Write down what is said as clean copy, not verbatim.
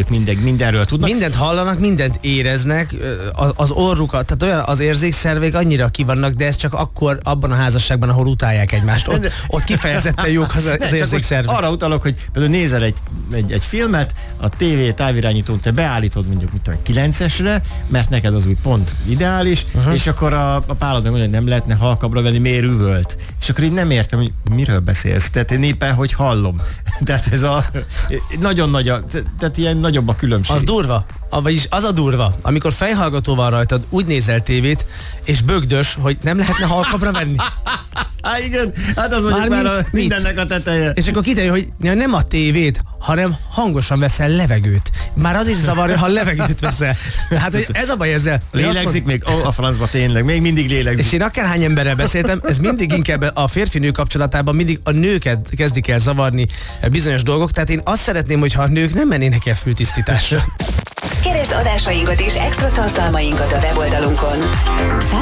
ők mindenről tudnak. Mindent hallanak, mindent éreznek, az orrukat, tehát olyan az érzékszervek annyira kivannak, de ez csak akkor abban a házasságban, ahol utálják egymást. Ott kifejezetten jók az érzékszervek. Arra utalok, hogy például nézel egy filmet, a TV távirányítón te beállítod mondjuk 9-esre, mert neked az új pont ideális, és akkor a párod mondja, hogy nem lehetne halkabbra venni, miért üvölt. És akkor így nem értem, hogy miről beszélsz. Tehát én éppen, hogy hallom. Tehát ez nagyon nagy tehát ilyen nagyobb a különbség. Az durva. Vagyis az a durva, amikor fejhallgató van rajtad, úgy nézel tévét, és bögdös, hogy nem lehetne halkabbra venni. Igen, hát az mondjuk már mindennek a teteje. És akkor kiderül, hogy nem a tévét, hanem hangosan veszel levegőt. Már az is zavarja, ha levegőt veszel. Hát ez a baj ezzel. Lélegzik még? A francba tényleg, még mindig lélegzik. És én akárhány emberrel beszéltem, ez mindig inkább a férfi-nő kapcsolatában mindig a nőket kezdik el zavarni bizonyos dolgok, tehát én azt szeretném, hogyha a nők nem mennének el fültisztításra. Keresd adásainkat és extra tartalmainkat a weboldalunkon.